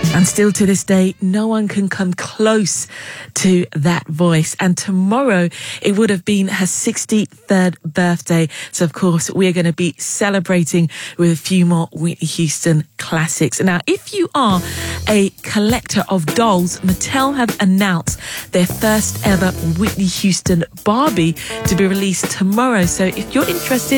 And still to this day, no one can come close to that voice. And tomorrow, it would have been her 63rd birthday. So, of course, we're going to be celebrating with a few more Whitney Houston classics. Now, if you are a collector of dolls, Mattel have announced their first ever Whitney Houston Barbie to be released tomorrow. So if you're interested,